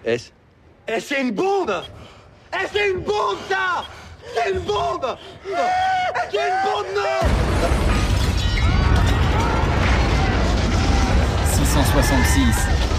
Est-ce Eh, c'est une bombe! Eh, c'est une bombe, ça! C'est une bombe! C'est une bombe, non! 666